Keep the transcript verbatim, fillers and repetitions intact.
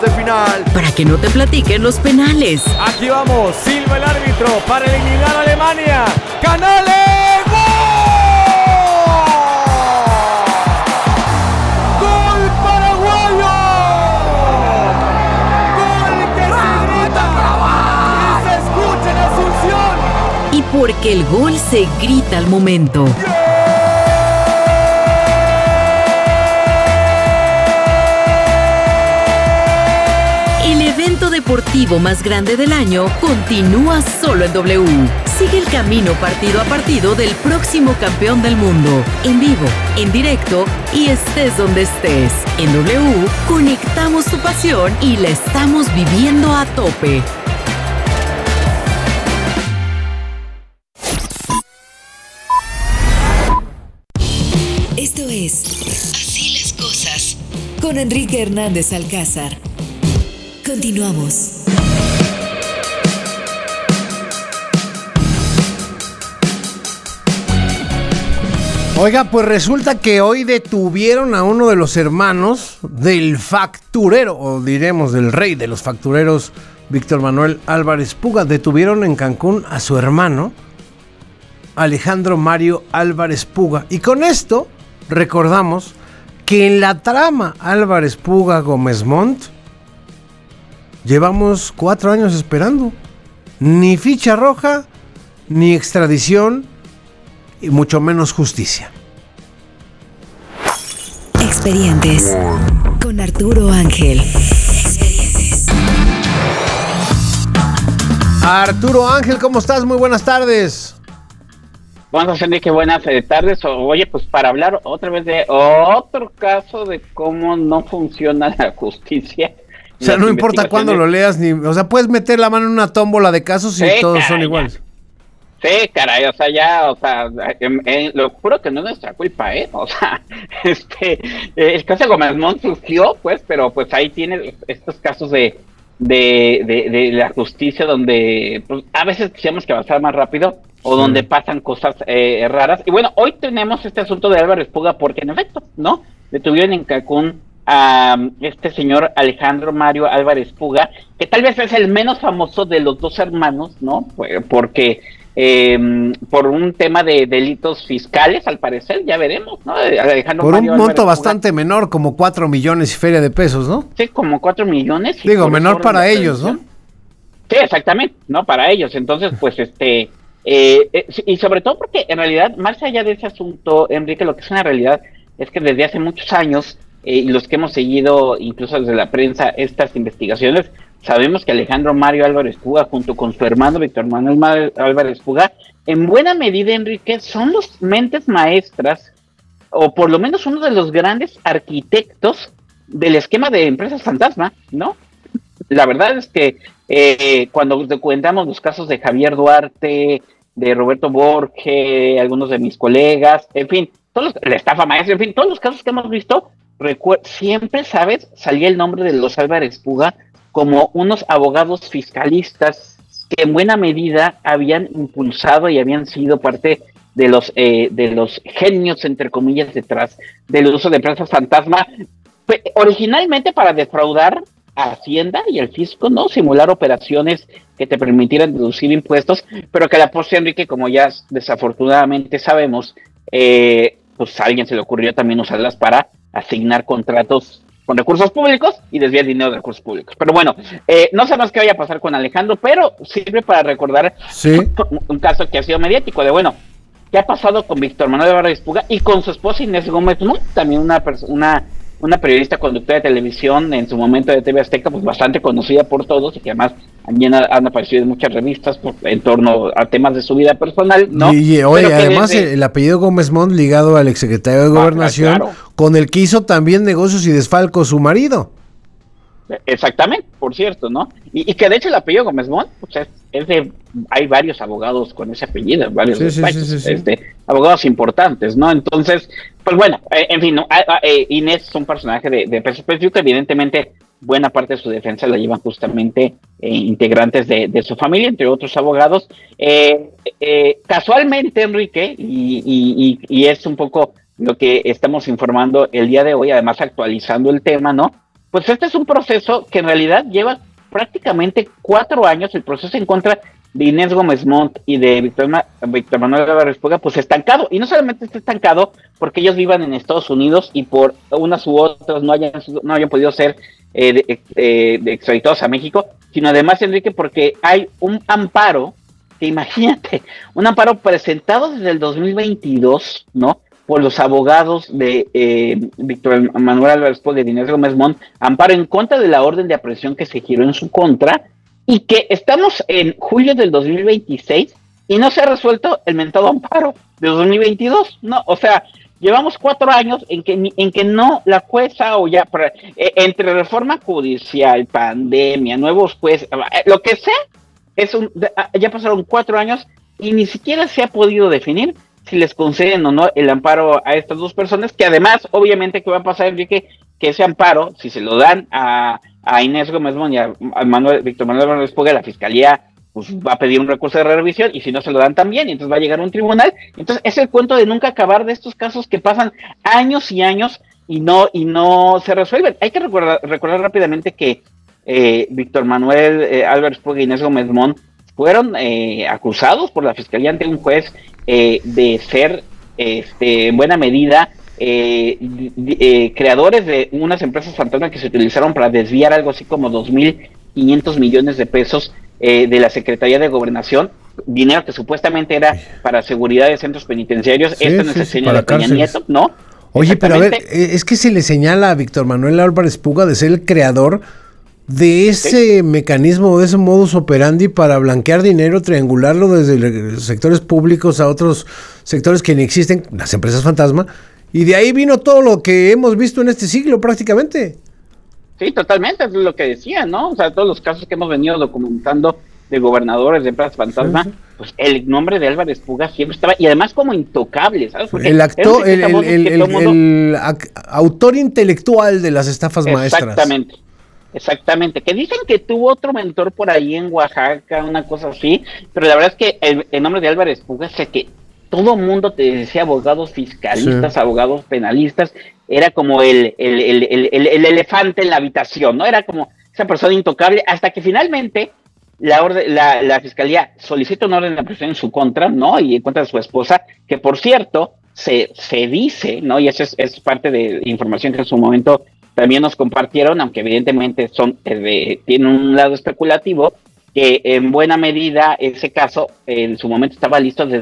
de final. Para que no te platiquen los penales. Aquí vamos, silba el árbitro para eliminar a Alemania. ¡Canales! Y porque el gol se grita al momento. El evento deportivo más grande del año continúa solo en W. Sigue el camino partido a partido del próximo campeón del mundo. En vivo, en directo y estés donde estés. En W conectamos tu pasión y la estamos viviendo a tope. Esto es Así las cosas con Enrique Hernández Alcázar. Continuamos. Oiga, pues resulta que hoy detuvieron a uno de los hermanos del facturero, o diremos del rey de los factureros, Víctor Manuel Álvarez Puga. Detuvieron en Cancún a su hermano, Alejandro Mario Álvarez Puga. Y con esto recordamos que en la trama Álvarez Puga Gómez Montt llevamos cuatro años esperando. Ni ficha roja, ni extradición, y mucho menos justicia. Expedientes con Arturo Ángel. Expedientes. Arturo Ángel, ¿cómo estás? Muy buenas tardes. Buenas, Enrique, buenas eh, tardes. Oye, pues para hablar otra vez de otro caso de cómo no funciona la justicia. O sea, no importa cuándo lo leas, ni, o sea, puedes meter la mano en una tómbola de casos y sí, todos caray, son iguales. Ya. Sí, caray, o sea, ya, o sea, eh, eh, lo juro que no es nuestra culpa, ¿eh? O sea, este, eh, el caso de Gómez Montt surgió, pues, pero pues ahí tiene estos casos de, de, de, de la justicia donde, pues, a veces quisiéramos que avanzara más rápido, o sí, donde pasan cosas eh, raras. Y bueno, hoy tenemos este asunto de Álvarez Puga porque en efecto, ¿no? Detuvieron en Cancún a um, este señor Alejandro Mario Álvarez Puga, que tal vez es el menos famoso de los dos hermanos, ¿no? Porque eh, por un tema de delitos fiscales, al parecer, ya veremos, ¿no? Alejandro por Mario un monto Álvarez bastante Puga, menor, como cuatro millones y feria de pesos, ¿no? Sí, como cuatro millones. Digo, menor para ellos, ¿no? Sí, exactamente, ¿no? Para ellos. Entonces, pues, este... Eh, eh, y sobre todo porque en realidad, más allá de ese asunto, Enrique, lo que es una realidad es que desde hace muchos años, eh, y los que hemos seguido incluso desde la prensa estas investigaciones, sabemos que Alejandro Mario Álvarez Puga, junto con su hermano Víctor Manuel Mar- Álvarez Puga, en buena medida, Enrique, son los mentes maestras, o por lo menos uno de los grandes arquitectos del esquema de empresas fantasma, ¿no? La verdad es que eh, cuando documentamos los casos de Javier Duarte, de Roberto Borge, algunos de mis colegas, en fin, todos los, la estafa maestra, en fin, todos los casos que hemos visto, recu- siempre, ¿sabes? Salía el nombre de los Álvarez Puga como unos abogados fiscalistas que en buena medida habían impulsado y habían sido parte de los, eh, de los genios, entre comillas, detrás del uso de empresas fantasma, pues, originalmente para defraudar a Hacienda y el fisco, ¿no? Simular operaciones que te permitieran deducir impuestos, pero que a la postre, Enrique, como ya desafortunadamente sabemos, eh, pues a alguien se le ocurrió también usarlas para asignar contratos con recursos públicos y desviar dinero de recursos públicos. Pero bueno, eh, no sabemos qué vaya a pasar con Alejandro, pero sirve para recordar sí. un, un caso que ha sido mediático, de bueno, ¿qué ha pasado con Víctor Manuel Álvarez Puga y con su esposa Inés Gómez Montt? También una persona, una periodista conductora de televisión en su momento de T V Azteca, pues bastante conocida por todos y que además también han aparecido en muchas revistas por, en torno a temas de su vida personal, ¿no? Y, y oye, además desde... el apellido Gómez Montt ligado al exsecretario de ah, Gobernación, claro, con el que hizo también negocios y desfalco su marido. Exactamente, por cierto, ¿no? Y, y que de hecho el apellido Gómez Montt, pues es, es de, hay varios abogados con ese apellido, varios sí, sí, sí, sí, sí. Este, abogados importantes, ¿no? Entonces, pues bueno, eh, en fin, ¿no? eh, Inés es un personaje de, de peso específico, evidentemente buena parte de su defensa la llevan justamente eh, integrantes de, de su familia, entre otros abogados. Eh, eh, casualmente, Enrique, y, y, y, y es un poco lo que estamos informando el día de hoy, además actualizando el tema, ¿no? pues este es un proceso que en realidad lleva prácticamente cuatro años, el proceso en contra de Inés Gómez Montt y de Víctor, Ma- Víctor Manuel Álvarez Puga, pues estancado, y no solamente está estancado porque ellos vivan en Estados Unidos y por unas u otras no hayan, no hayan podido ser eh, de, eh, de extraditados a México, sino además, Enrique, porque hay un amparo, que imagínate, un amparo presentado desde el dos mil veintidós, ¿no?, por los abogados de eh, Víctor Manuel Álvarez Puga y de Inés Gómez Montt, amparo en contra de la orden de aprehensión que se giró en su contra, y que estamos en julio del dos mil veintiséis y no se ha resuelto el mentado amparo de dos mil veintidós, ¿no? O sea, llevamos cuatro años en que en que no la jueza o ya, para, eh, entre reforma judicial, pandemia, nuevos jueces, lo que sea, es un, ya pasaron cuatro años y ni siquiera se ha podido definir si les conceden o no el amparo a estas dos personas, que además, obviamente, ¿qué va a pasar, Enrique? Que ese amparo, si se lo dan a, a Inés Gómez Montt y a, a Manuel, Víctor Manuel Álvarez Puga, la fiscalía pues va a pedir un recurso de revisión, y si no se lo dan también, y entonces va a llegar a un tribunal. Entonces es el cuento de nunca acabar de estos casos que pasan años y años y no y no se resuelven. Hay que recordar, recordar rápidamente que eh, Víctor Manuel eh, Álvarez Puga y Inés Gómez Montt fueron eh, acusados por la fiscalía ante un juez eh, de ser este, en buena medida eh, eh, creadores de unas empresas fantasma que se utilizaron para desviar algo así como dos mil quinientos millones de pesos eh, de la Secretaría de Gobernación, dinero que supuestamente era para seguridad de centros penitenciarios. Sí, Esto sí, no es el sí, señor para de Peña cárceles. Nieto, ¿no? Oye, pero a ver, es que se le señala a Víctor Manuel Álvarez Puga de ser el creador de ese sí. mecanismo, de ese modus operandi para blanquear dinero, triangularlo desde los sectores públicos a otros sectores que ni existen, las empresas fantasma, y de ahí vino todo lo que hemos visto en este siglo prácticamente. Sí, totalmente, es lo que decía, ¿no? O sea, todos los casos que hemos venido documentando de gobernadores de empresas fantasma, sí, sí. pues el nombre de Álvarez Puga siempre estaba, y además como intocable, ¿sabes? Porque el actor, el, el, el, el, mundo... el autor intelectual de las estafas Exactamente. maestras. Exactamente. Exactamente, que dicen que tuvo otro mentor por ahí en Oaxaca, una cosa así, pero la verdad es que el, el nombre de Álvarez Puga es el que todo mundo te decía, abogados fiscalistas, sí. abogados penalistas, era como el, el, el, el, el, el elefante en la habitación, ¿no? Era como esa persona intocable, hasta que finalmente la, orden, la, la fiscalía solicita un orden de aprehensión en su contra, ¿no? Y en contra de su esposa, que por cierto, se, se dice, ¿no? Y eso es, es parte de información que en su momento también nos compartieron, aunque evidentemente son eh, tienen un lado especulativo, que en buena medida ese caso en su momento estaba listo desde